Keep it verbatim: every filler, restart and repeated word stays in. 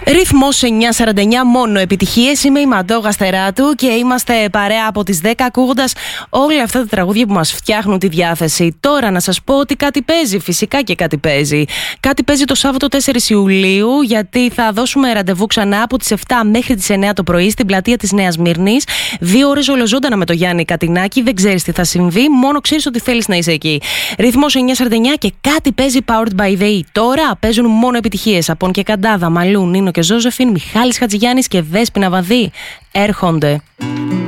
Ρυθμός εννιά σαράντα εννιά, μόνο επιτυχίες. Είμαι η Μαντώ Γαστεράτου και είμαστε παρέα από τις δέκα, ακούγοντας όλα αυτά τα τραγούδια που μας φτιάχνουν τη διάθεση. Τώρα να σας πω ότι κάτι παίζει, φυσικά και κάτι παίζει. Κάτι παίζει το Σάββατο τέσσερις Ιουλίου, γιατί θα δώσουμε ραντεβού ξανά από τις επτά μέχρι τις εννιά το πρωί στην πλατεία της Νέας Μύρνης. Δύο ώρες ολοζώντανα με το Γιάννη Κατινάκη. Δεν ξέρεις τι θα συμβεί, μόνο ξέρεις ότι θέλεις να είσαι εκεί. Ρυθμός εννιά σαράντα εννιά και κάτι παίζει, powered by the E. Τώρα παίζουν μόνο επιτυχίες. Απόν και Καντάδα, Μαλού, Νίνο και Ζώζεφιν, Μιχάλης Χατζηγιάννης και Δέσποινα Βαδί έρχονται.